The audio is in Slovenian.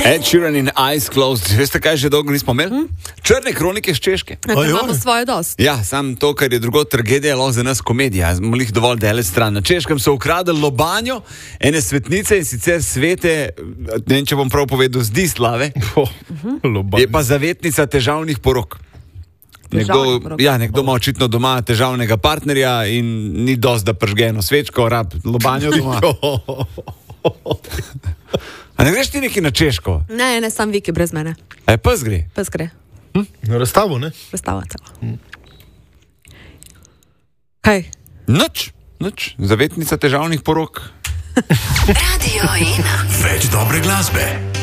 Ed Sheeran in Eyes Closed. Veste, kaj že dolgo nismo imeli? Črne kronike z Češke. Imamo svoje dost. Ja, sam to, kar je drugo tragedija, lahko za nas komedija. Smo jih dovolj daleč stran. Na Češkem so ukradli lobanjo ene svetnice, in sicer svete, ne vem, če bom prav povedal, Zdislave. Je pa zavetnica težavnih porok. Nekdo ima očitno doma težavnega partnerja in ni dosti, da pržge eno svečko, rab lobanjo doma. A ne greš ti neki na Češko? Ne, sam Viki brez mene. Pes gre? Pes gre. Na razstavo, ne? Razstava celo. Kaj? Nič. Zavetnica težavnih porok. Radio 1. Več dobre glasbe.